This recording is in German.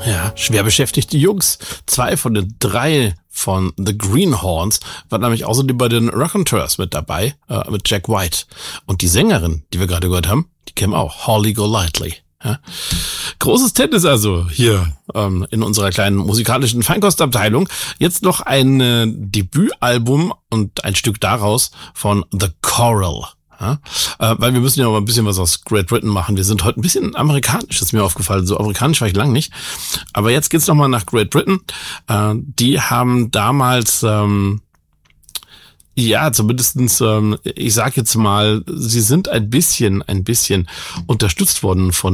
Ja, schwer beschäftigte Jungs. 2 von den 3 von The Greenhorns waren nämlich außerdem bei den Raconteurs mit dabei, mit Jack White. Und die Sängerin, die wir gerade gehört haben, die kennen auch, Holly Golightly. Ja. Großes Tennis also hier in unserer kleinen musikalischen Feinkostabteilung. Jetzt noch ein Debütalbum und ein Stück daraus von The Coral. Ja, weil wir müssen ja mal ein bisschen was aus Great Britain machen. Wir sind heute ein bisschen amerikanisch, ist mir aufgefallen. So amerikanisch war ich lang nicht. Aber jetzt geht's nochmal nach Great Britain. Die haben damals, zumindestens, ich sag jetzt mal, sie sind ein bisschen unterstützt worden von